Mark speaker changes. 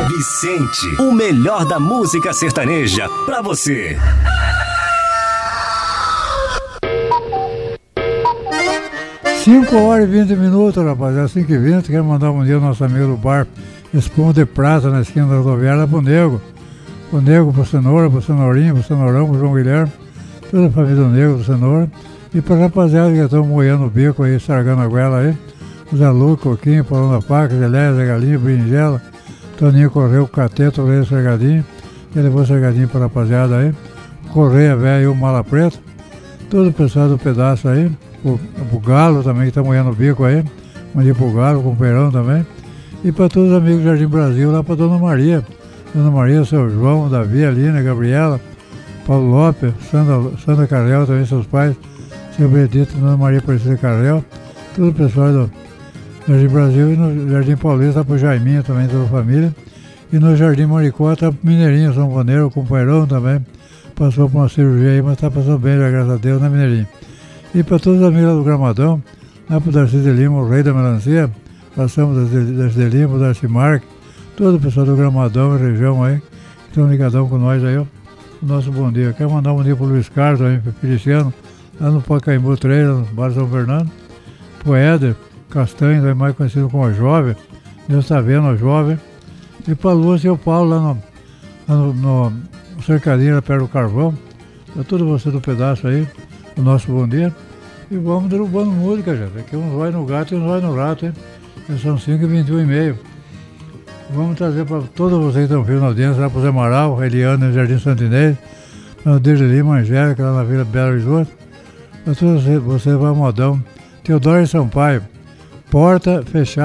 Speaker 1: Vicente, o melhor da música sertaneja pra você.
Speaker 2: Cinco horas e 20 minutos, rapaziada, 5h20. Quero mandar um dia ao nosso amigo do bar Espuma de Prata, na esquina da rodoviária, pro Nego. Pro Nego, pro Cenoura, pro Cenourinho, pro Cenourão, pro João Guilherme, toda a família do Nego, do Cenoura. E pra rapaziada que estão moendo o bico aí, estragando a goela aí. O Zé Lu, Coquinho, Paulão da Faca, Zé Zé Galinha, Berinjela, Toninho Correio, Cateto, Leio Sergadinho. Ele levou Sergadinho pra rapaziada aí. Correia, velho e o Mala Preta. Todo o pessoal do pedaço aí. O Galo também, que tá moendo o bico aí. Mandei pro Galo, com o Perão também. E para todos os amigos do Jardim Brasil, lá para Dona Maria. Dona Maria, seu João, Davi, Alina, Gabriela, Paulo Lopes, Sandra Carrel, também seus pais, seu Benedito, Dona Maria Aparecida Carrel. Todo o pessoal do Jardim Brasil e no Jardim Paulista, para o Jaiminho também, toda a família. E no Jardim Maricó, tá pro Mineirinho, São Vaneiro, com o Perão também. Passou por uma cirurgia aí, mas está passando bem, graças a Deus, né, Mineirinho? E para todos os amigos do Gramadão, lá para o Darcy de Lima, o rei da melancia, passamos Darcy de Lima, o Darcy Marques, todo o pessoal do Gramadão e região aí, que estão ligadão com nós aí, ó, o nosso bom dia. Quero mandar um bom dia para o Luiz Carlos também, para o Feliciano, lá no Pacaembu 3, no Bar São Fernando, para o Éder Castanho, também mais conhecido como a Jovem, Deus está vendo a Jovem, e para a Lúcia e o Paulo lá no Cercadinho, lá perto do Carvão, para todo você do pedaço aí, o nosso bom dia. E vamos derrubando música, gente. Aqui uns vai no gato e uns vai no rato, hein? São 5h21h30. Vamos trazer para todos vocês que estão vindo na audiência, lá para o Zé Amaral, Eliana, no Jardim Santo Inês, para o Deide Lima, Angélica, lá na Vila Belo Horizonte. Para todos vocês, vai modão. Teodoro e Sampaio, Porta Fechada.